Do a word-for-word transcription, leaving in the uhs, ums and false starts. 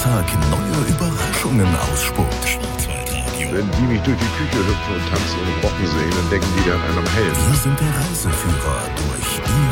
Tag neue Überraschungen ausspuckt. Wenn die mich durch die Küche hüpfen und tanzen und rocken sehen, dann denken die, der hat einen am Helm. Wir sind der Reiseführer durch